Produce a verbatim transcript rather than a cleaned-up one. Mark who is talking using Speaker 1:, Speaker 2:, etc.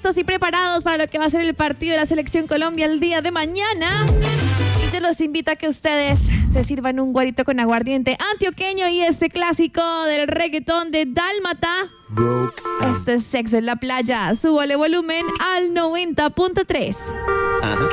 Speaker 1: listos y preparados para lo que va a ser el partido de la Selección Colombia el día de mañana. Y yo los invito a que ustedes se sirvan un guarito con aguardiente antioqueño y este clásico del reggaetón de Dálmata. Este es Sexo en la Playa. Súbale volumen al noventa punto tres.
Speaker 2: Ajá.